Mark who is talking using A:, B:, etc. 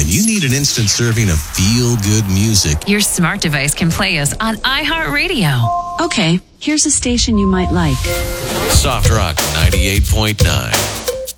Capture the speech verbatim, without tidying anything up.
A: When you need an instant serving of feel-good music,
B: your smart device can play us on iHeartRadio.
C: Okay, here's a station you might like.
A: Soft Rock ninety-eight point nine.